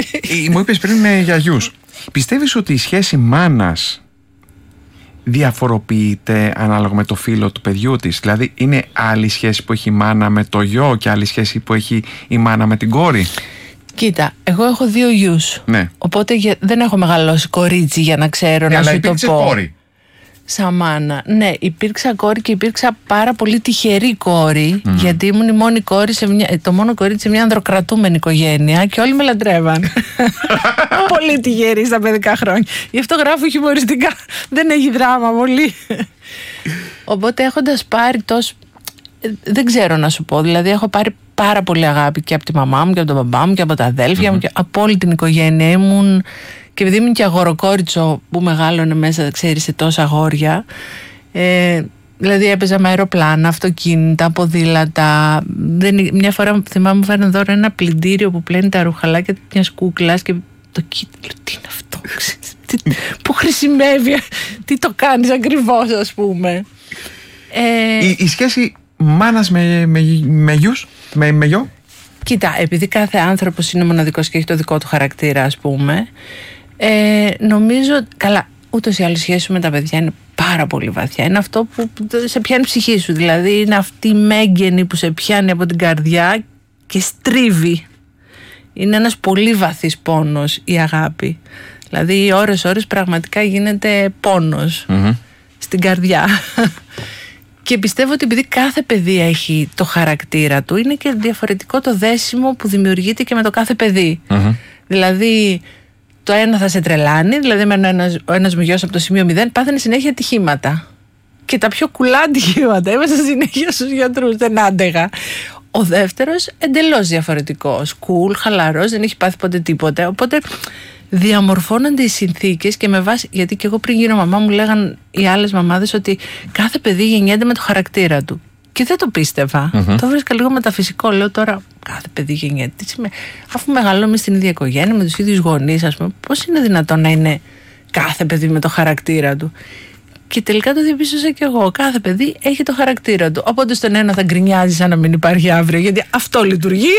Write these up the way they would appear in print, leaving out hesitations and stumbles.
Μου είπες πριν για γιους. Πιστεύεις ότι η σχέση μάνας διαφοροποιείται ανάλογα με το φύλο του παιδιού της? Δηλαδή είναι άλλη σχέση που έχει η μάνα με το γιο και άλλη σχέση που έχει η μάνα με την κόρη? Κοίτα, εγώ έχω 2 γιους. Ναι. Οπότε δεν έχω μεγαλώσει κορίτσι για να ξέρω να σου το πω. Κόρη. Σαν μάνα. Ναι, υπήρξα κόρη και υπήρξα πάρα πολύ τυχερή κόρη, γιατί ήμουν η μόνη κόρη το μόνο κορίτσι σε μια ανδροκρατούμενη οικογένεια και όλοι με λατρεύαν. Πολύ τυχερή στα παιδικά χρόνια. Γι' αυτό γράφω χιουμοριστικά. Δεν έχει δράμα πολύ. Οπότε έχοντας πάρει τόσο. Δεν ξέρω να σου πω. Δηλαδή, έχω πάρει πάρα πολύ αγάπη και από τη μαμά μου και από τον μπαμπά μου και από τα αδέλφια μου και από όλη την οικογένεια. Ήμουν. Και επειδή ήμουν και αγοροκόριτσο που μεγάλωνε μέσα, ξέρεις, σε τόσα αγόρια. Δηλαδή έπαιζα με αεροπλάνα, αυτοκίνητα, ποδήλατα. Μια φορά θυμάμαι μου φέρνει δώρο ένα πλυντήριο που πλένει τα ρουχαλάκια μιας κούκλας και το κοίτα, λέω, τι είναι αυτό, πού χρησιμεύει, τι το κάνεις ακριβώς, ας πούμε. Η σχέση μάνας με γιους, με γιο? Κοίτα, επειδή κάθε άνθρωπος είναι μοναδικός και έχει το δικό του χαρακτήρα, ας πούμε, νομίζω, καλά, ούτως ή άλλως η σχέση με τα παιδιά είναι πάρα πολύ βαθιά. Είναι αυτό που σε πιάνει η ψυχή σου. Δηλαδή είναι αυτή η μέγενη που σε πιάνει από την καρδιά και στρίβει. Είναι ένας πολύ βαθύς πόνος η αγάπη. Δηλαδή ώρες πραγματικά γίνεται πόνος στην καρδιά. Και πιστεύω ότι επειδή κάθε παιδί έχει το χαρακτήρα του, είναι και διαφορετικό το δέσιμο που δημιουργείται και με το κάθε παιδί. Δηλαδή το ένα θα σε τρελάνει, δηλαδή ο ένας μου γιος από το σημείο 0 πάθαινε συνέχεια ατυχήματα. Και τα πιο κουλά ατυχήματα έμεσα συνέχεια στους γιατρούς, δεν άντεγα. Ο δεύτερος εντελώς διαφορετικός, cool, χαλαρός, δεν έχει πάθει ποτέ τίποτε. Οπότε διαμορφώνονται οι συνθήκες και με βάση. Γιατί και εγώ πριν γίνω μαμά μου λέγαν οι άλλες μαμάδες ότι κάθε παιδί γεννιέται με το χαρακτήρα του. Και δεν το πίστευα. Το βρίσκα λίγο μεταφυσικό. Λέω τώρα, κάθε παιδί γεννιέται. Αφού μεγαλώνουμε στην ίδια οικογένεια, με τους ίδιους γονείς, ας πούμε, πώς είναι δυνατόν να είναι κάθε παιδί με το χαρακτήρα του? Και τελικά το διαπίστωσα κι εγώ. Κάθε παιδί έχει το χαρακτήρα του. Οπότε στον ένα θα γκρινιάζει σαν να μην υπάρχει αύριο, γιατί αυτό λειτουργεί.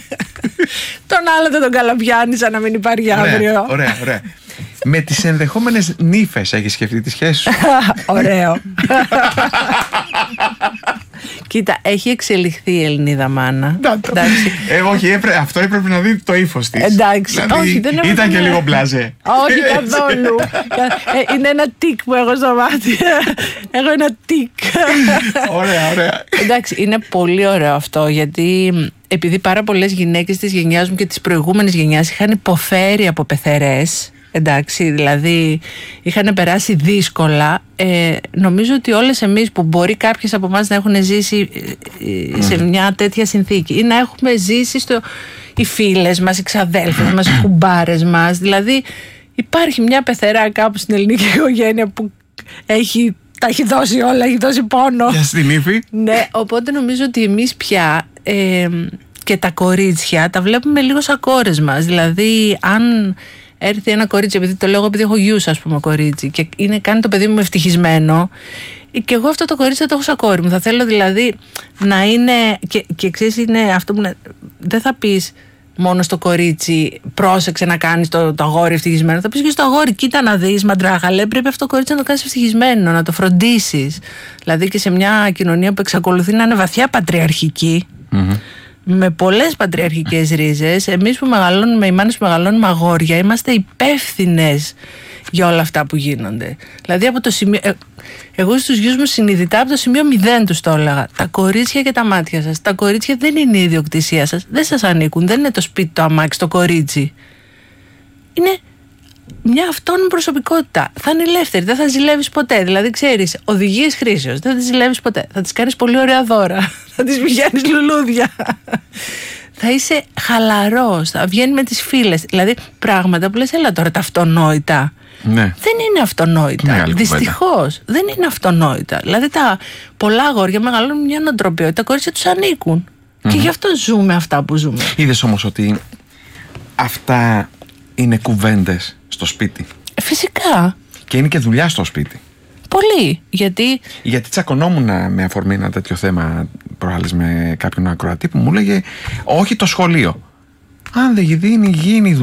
Τον άλλο θα τον καλαπιάνει σαν να μην υπάρχει αύριο. Ωραία. Με τις ενδεχόμενες νύφες έχεις σκεφτεί τη σχέση σου? Ωραίο. Κοίτα, έχει εξελιχθεί η Ελληνίδα μάνα. Όχι, αυτό έπρεπε να δει το ύφος της. Εντάξει, δηλαδή, όχι, δεν ήταν και λίγο μπλάζε. Όχι καθόλου. Είναι ένα τικ που έχω στο μάτι. Έχω ένα τικ. Ωραία. Εντάξει, είναι πολύ ωραίο αυτό, γιατί επειδή πάρα πολλές γυναίκες της γενιάς μου και της προηγούμενης γενιάς είχαν υποφέρει από πεθερές, εντάξει, δηλαδή είχαν περάσει δύσκολα, νομίζω ότι όλες εμείς που μπορεί κάποιες από εμάς να έχουν ζήσει σε μια τέτοια συνθήκη ή να έχουμε ζήσει οι φίλες μας, οι ξαδέλφες μας, οι κουμπάρες μας, δηλαδή υπάρχει μια πεθερά κάπου στην ελληνική οικογένεια που τα έχει δώσει όλα, έχει δώσει πόνο. Για στην ύφη. Ναι, οπότε νομίζω ότι εμείς πια και τα κορίτσια τα βλέπουμε λίγο σαν κόρες μας. Δηλαδή αν έρθει ένα κορίτσι, επειδή το λέω επειδή έχω γιους, ας πούμε, κορίτσι, και κάνει το παιδί μου ευτυχισμένο, και εγώ αυτό το κορίτσι θα το έχω σαν κόρη μου. Θα θέλω δηλαδή να είναι. Και ξέρεις, είναι αυτό που δεν θα πεις μόνο στο κορίτσι, πρόσεξε να κάνεις το αγόρι ευτυχισμένο. Θα πεις και στο αγόρι, κοίτα να δεις, μαντράχαλε, πρέπει αυτό το κορίτσι να το κάνεις ευτυχισμένο, να το φροντίσεις. Δηλαδή και σε μια κοινωνία που εξακολουθεί να είναι βαθιά πατριαρχική. Με πολλές πατριαρχικές ρίζες, εμείς που μεγαλώνουμε, οι μάνες που μεγαλώνουμε αγόρια, είμαστε υπεύθυνες για όλα αυτά που γίνονται. Δηλαδή από το σημείο. Εγώ στους γιους μου συνειδητά από το σημείο 0 τους το έλεγα. Τα κορίτσια και τα μάτια σας. Τα κορίτσια δεν είναι η ιδιοκτησία σας. Δεν σας ανήκουν. Δεν είναι το σπίτι, το αμάξι, το κορίτσι. Είναι μια αυτόνομη προσωπικότητα. Θα είναι ελεύθερη. Δεν θα ζηλεύεις ποτέ. Δηλαδή, ξέρεις, οδηγίες χρήσεως. Δεν θα τις ζηλεύεις ποτέ. Θα τις κάνεις πολύ ωραία δώρα. Θα τις πηγαίνεις λουλούδια. Θα είσαι χαλαρός. Θα βγαίνει με τις φίλες. Δηλαδή, πράγματα που λες, έλα τώρα τα αυτονόητα. Ναι. Δεν είναι αυτονόητα. Δυστυχώς δεν είναι αυτονόητα. Δηλαδή πολλά αγόρια μεγαλώνουν μια νοοτροπία. Τα κορίτσια τους ανήκουν. Και γι' αυτό ζούμε αυτά που ζούμε. Είδες όμως ότι αυτά είναι κουβέντες στο σπίτι? Φυσικά. Και είναι και δουλειά στο σπίτι. Πολύ. Γιατί τσακωνόμουν με αφορμή ένα τέτοιο θέμα προάλλες με κάποιον ακροατή που μου έλεγε όχι το σχολείο. Αν δεν γίνει